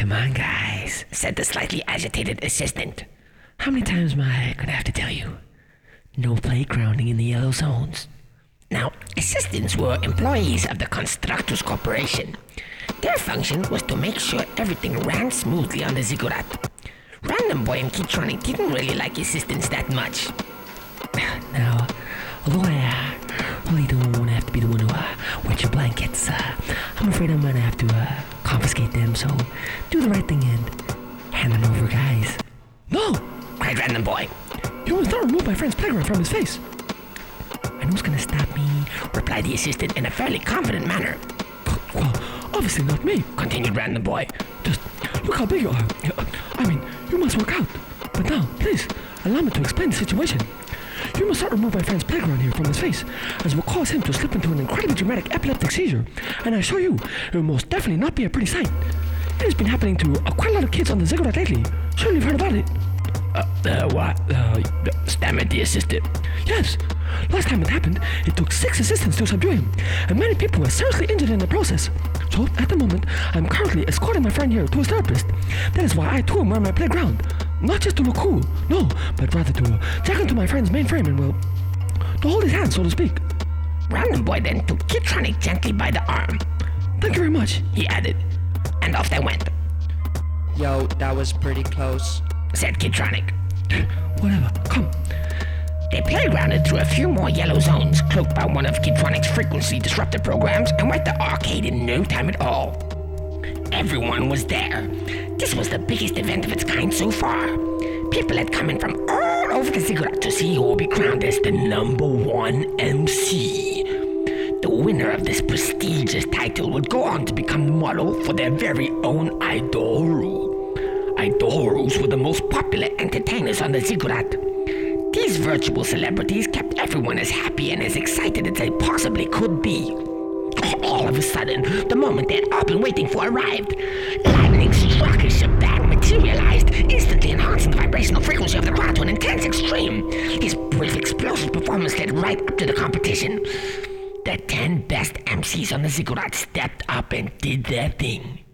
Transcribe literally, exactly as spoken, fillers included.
Come on, guys, said the slightly agitated assistant. How many times am I gonna have to tell you? No playgrounding in the yellow zones. Now, assistants were employees of the Constructors Corporation. Their function was to make sure everything ran smoothly on the Ziggurat. Random Boy and Keytronic didn't really like assistants that much. Now, although I uh, really don't want to have to be the one who uh, wets your blankets, uh, I'm afraid I'm gonna have to uh, confiscate them, so do the right thing and hand them over, guys. No! Cried Random Boy. You must not remove my friend's playground from his face. And who's gonna stop me? Replied the assistant in a fairly confident manner. Well, obviously not me, continued Random Boy. Just look how big you are. I mean, you must work out. But now, please, allow me to explain the situation. You must not remove my friend's playground here from his face, as it will cause him to slip into an incredibly dramatic epileptic seizure. And I assure you, it will most definitely not be a pretty sight. It has been happening to uh, quite a lot of kids on the Ziggurat lately. Surely you've heard about it. Uh, uh, what? Uh, stammered the assistant. Yes. Last time it happened, it took six assistants to subdue him, and many people were seriously injured in the process. So, at the moment, I'm currently escorting my friend here to his therapist. That is why I too am on my playground. Not just to look cool, no, but rather to uh, jack into my friend's mainframe and, well, to hold his hand, so to speak. Random Boy then took Keytronic gently by the arm. Thank you very much, he added, and off they went. Yo, that was pretty close, said Keytronic. Whatever, come. They playgrounded through a few more yellow zones, cloaked by one of Keytronic's frequency disruptor programs, and were at the arcade in no time at all. Everyone was there. This was the biggest event of its kind so far. People had come in from all over the Ziggurat to see who will be crowned as the number one M C. The winner of this prestigious title would go on to become the model for their very own Idoru. Idorus were the most popular entertainers on the Ziggurat. These virtual celebrities kept everyone as happy and as excited as they possibly could be. All of a sudden, the moment they had all been waiting for arrived. Lightning struck as Shabbat materialized, instantly enhancing the vibrational frequency of the crowd to an intense extreme. His brief explosive performance led right up to the competition. The ten best M Cs on the Ziggurat stepped up and did their thing.